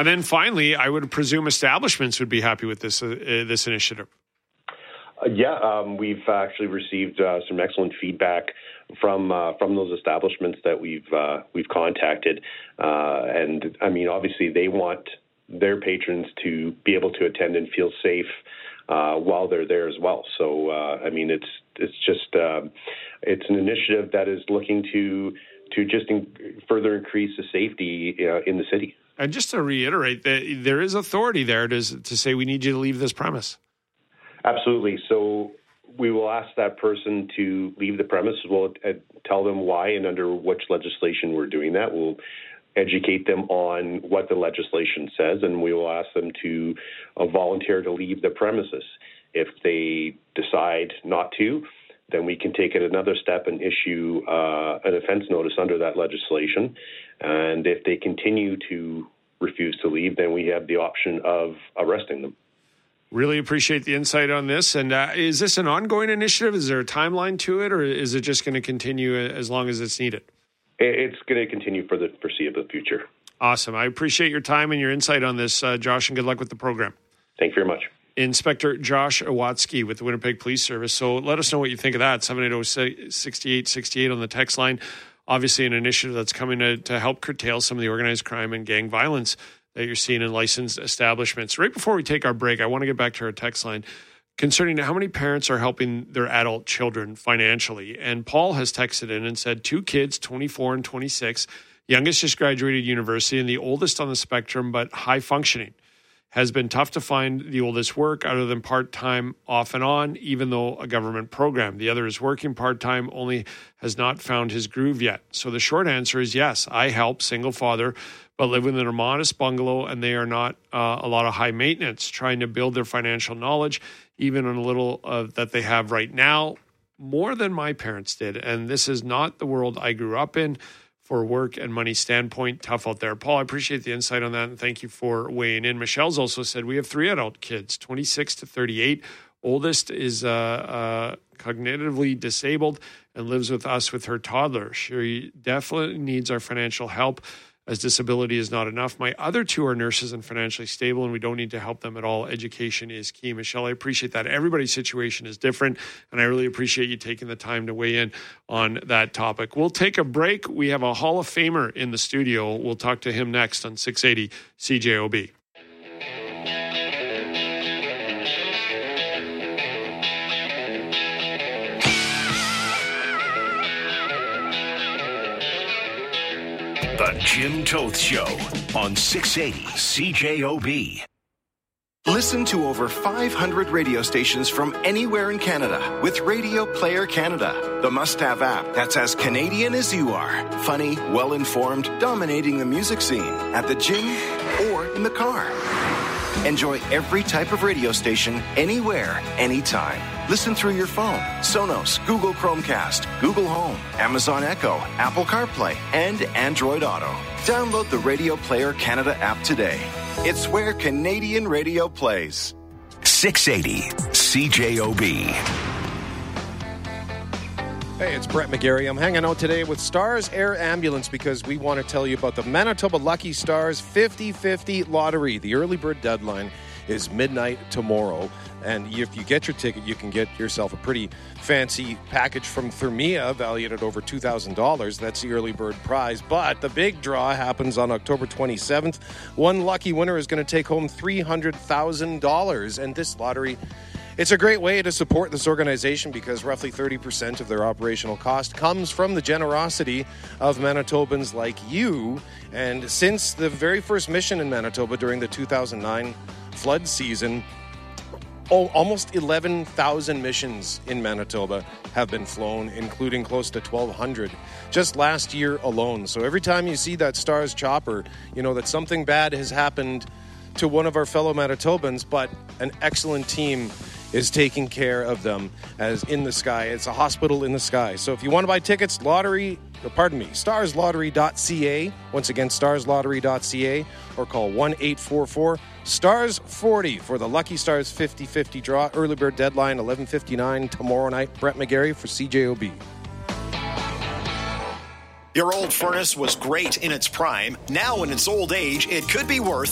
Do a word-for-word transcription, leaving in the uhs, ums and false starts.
And then finally, I would presume establishments would be happy with this uh, this initiative. Uh, yeah, um, we've actually received uh, some excellent feedback from uh, from those establishments that we've uh, we've contacted, uh, and I mean, obviously, they want their patrons to be able to attend and feel safe uh, while they're there as well. So, uh, I mean, it's it's just uh, it's an initiative that is looking to to just in, further increase the safety uh, in the city. And just to reiterate, that there is authority there to to say we need you to leave this premise. Absolutely. So we will ask that person to leave the premise. We'll uh, tell them why and under which legislation we're doing that. We'll educate them on what the legislation says, and we will ask them to uh, volunteer to leave the premises. If they decide not to, then we can take it another step and issue uh, an offense notice under that legislation. And if they continue to refuse to leave, then we have the option of arresting them. Really appreciate the insight on this. And uh, is this an ongoing initiative? Is there a timeline to it, or is it just going to continue as long as it's needed? It's going to continue for the foreseeable future. Awesome. I appreciate your time and your insight on this, uh, Josh, and good luck with the program. Thank you very much. Inspector Josh Awatsky with the Winnipeg Police Service. So let us know what you think of that. seven eight zero, six eight six eight on the text line. Obviously an initiative that's coming to, to help curtail some of the organized crime and gang violence that you're seeing in licensed establishments. Right before we take our break, I want to get back to our text line concerning how many parents are helping their adult children financially. And Paul has texted in and said, two kids, twenty-four and twenty-six, youngest just graduated university and the oldest on the spectrum, but high functioning. Has been tough to find the oldest work other than part-time off and on, even though a government program. The other is working part-time, only has not found his groove yet. So the short answer is yes, I help, single father, but live within a modest bungalow, and they are not uh, a lot of high maintenance, trying to build their financial knowledge, even on a little uh, that they have right now, more than my parents did. And this is not the world I grew up in. For work and money standpoint, tough out there. Paul, I appreciate the insight on that, and thank you for weighing in. Michelle's also said we have three adult kids, twenty-six to thirty-eight. Oldest is uh, uh, cognitively disabled and lives with us with her toddler. She definitely needs our financial help, as disability is not enough. My other two are nurses and financially stable, and we don't need to help them at all. Education is key. Michelle, I appreciate that. Everybody's situation is different, and I really appreciate you taking the time to weigh in on that topic. We'll take a break. We have a Hall of Famer in the studio. We'll talk to him next on six eighty C J O B. The Jim Toth Show on six eighty C J O B. Listen to over five hundred radio stations from anywhere in Canada with Radio Player Canada, the must-have app that's as Canadian as you are. Funny, well-informed, dominating the music scene at the gym or in the car. Enjoy every type of radio station, anywhere, anytime. Listen through your phone, Sonos, Google Chromecast, Google Home, Amazon Echo, Apple CarPlay, and Android Auto. Download the Radio Player Canada app today. It's where Canadian radio plays. six eighty C J O B. Hey, it's Brett McGarry. I'm hanging out today with Stars Air Ambulance because we want to tell you about the Manitoba Lucky Stars fifty-fifty Lottery. The early bird deadline is midnight tomorrow. And if you get your ticket, you can get yourself a pretty fancy package from Thermia, valued at over two thousand dollars. That's the early bird prize. But the big draw happens on October twenty-seventh. One lucky winner is going to take home three hundred thousand dollars. And this lottery, it's a great way to support this organization because roughly thirty percent of their operational cost comes from the generosity of Manitobans like you. And since the very first mission in Manitoba during the two thousand nine flood season, oh, almost eleven thousand missions in Manitoba have been flown, including close to twelve hundred just last year alone. So every time you see that Stars chopper, you know that something bad has happened to one of our fellow Manitobans, but an excellent team is taking care of them as in the sky. It's a hospital in the sky. So if you want to buy tickets, lottery, pardon me, stars lottery dot c a. Once again, stars lottery dot c a, or call one eight four four stars forty for the Lucky Stars fifty-fifty draw. Early bird deadline eleven fifty-nine tomorrow night. Brett McGarry for C J O B. Your old furnace was great in its prime. Now in its old age, it could be worth